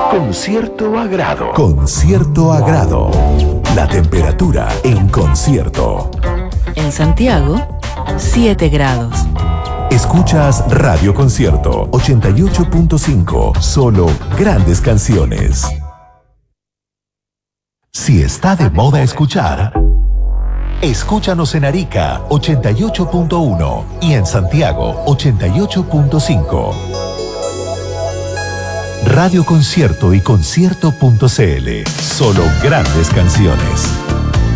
Con cierto agrado. Con cierto agrado. La temperatura en concierto. En Santiago, 7 grados. Escuchas Radio Concierto 88.5. Solo grandes canciones. Si está de moda escuchar, escúchanos en Arica 88.1 y en Santiago 88.5. Radio Concierto y concierto.cl. Solo grandes canciones.